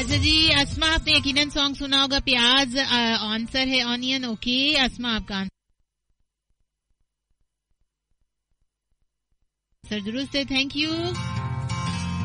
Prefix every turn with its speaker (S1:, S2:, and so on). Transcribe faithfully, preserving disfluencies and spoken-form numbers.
S1: अच्छा जी, अस्मा आपने यकीनन सॉन्ग सुना होगा प्याज, आंसर है ऑनियन। ओके अस्मा, आपका आंसर दुरुस्त है, थैंक यू।